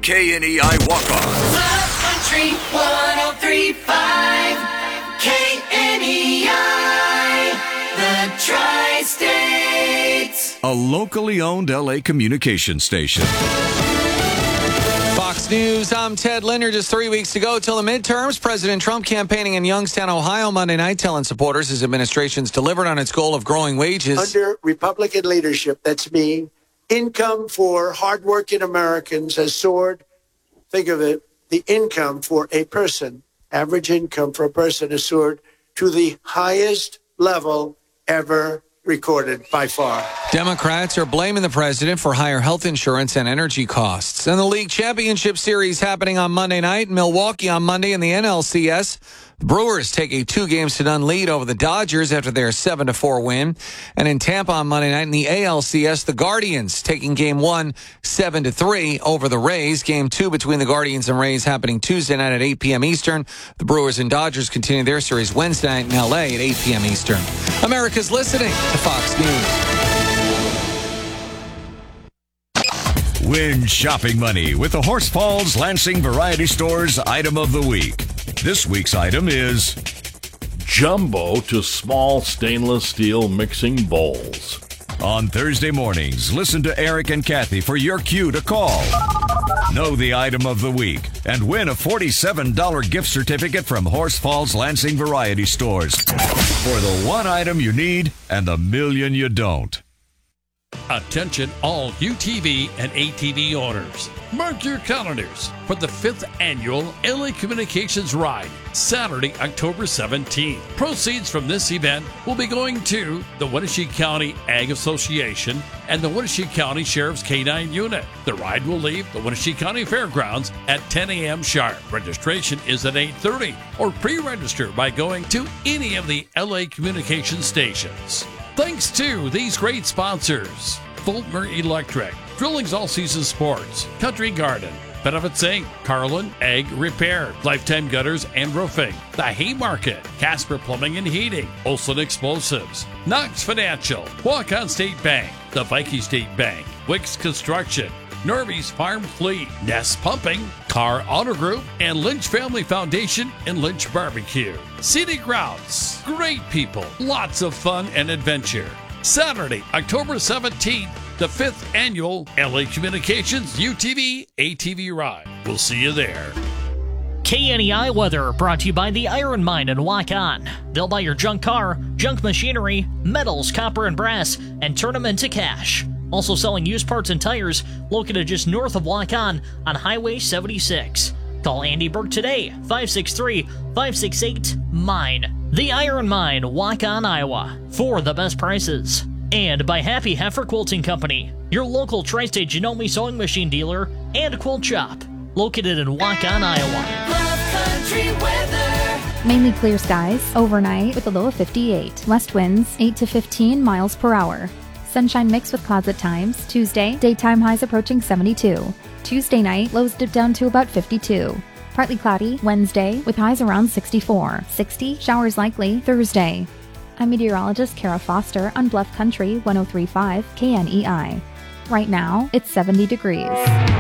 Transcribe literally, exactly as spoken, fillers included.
K N E I walk-on. Love Country one oh three point five K N E I, the Tri-States. A locally owned L A communication station. Fox News, I'm Ted Linder. Just three weeks to go till the midterms. President Trump campaigning in Youngstown, Ohio Monday night, telling supporters his administration's delivered on its goal of growing wages. Under Republican leadership, that's me, income for hardworking Americans has soared. Think of it, the income for a person, average income for a person has soared to the highest level ever recorded by far. Democrats are blaming the president for higher health insurance and energy costs. And the league championship series happening on Monday night in Milwaukee on Monday in the N L C S. The Brewers take a two games to none lead over the Dodgers after their seven to four win. And in Tampa on Monday night in the A L C S, the Guardians taking game one seven to three over the Rays. Game two between the Guardians and Rays happening Tuesday night at eight p.m. Eastern. The Brewers and Dodgers continue their series Wednesday night in L A at eight p.m. Eastern. America's listening to Fox News. Win shopping money with the Horse Falls Lansing Variety Store's item of the week. This week's item is jumbo to small stainless steel mixing bowls. On Thursday mornings, listen to Eric and Kathy for your cue to call. Know the item of the week and win a forty-seven dollars gift certificate from Horse Falls Lansing Variety Stores for the one item you need and the million you don't. Attention all U T V and A T V owners. Mark your calendars for the fifth annual L A Communications Ride, Saturday, October seventeenth. Proceeds from this event will be going to the Wenatchee County Ag Association and the Wenatchee County Sheriff's K nine Unit. The ride will leave the Wenatchee County Fairgrounds at ten a.m. sharp. Registration is at eight thirty or pre-register by going to any of the L A Communications stations. Thanks to these great sponsors: Fulmer Electric, Drillings All Season Sports, Country Garden, Benefits Incorporated, Carlin Egg Repair, Lifetime Gutters and Roofing, The Haymarket, Casper Plumbing and Heating, Olson Explosives, Knox Financial, Walk-On State Bank, the Viking State Bank, Wicks Construction, Norby's Farm Fleet, Nest Pumping, Car Auto Group, and Lynch Family Foundation and Lynch Barbecue. Scenic Routes, great people, lots of fun and adventure. Saturday, October seventeenth, the fifth annual L A Communications U T V A T V Ride. We'll see you there. K N E I weather brought to you by the Iron Mine in Waukon. They'll buy your junk car, junk machinery, metals, copper, and brass, and turn them into cash. Also selling used parts and tires, located just north of Waukon on Highway seventy-six. Call Andy Burke today, five six three, five six eight, MINE. The Iron Mine, Waukon, Iowa, for the best prices. And by Happy Heifer Quilting Company, your local Tri-State Janome sewing machine dealer and quilt shop, located in Waukon, Iowa. Love Country weather. Mainly clear skies, overnight with a low of fifty-eight. West winds eight to fifteen miles per hour. Sunshine mixed with clouds at times. Tuesday, daytime highs approaching seventy-two. Tuesday night, lows dip down to about fifty-two. Partly cloudy Wednesday with highs around sixty-four. sixty, showers likely Thursday. I'm meteorologist Kara Foster on Bluff Country one oh three point five K N E I. Right now, it's seventy degrees.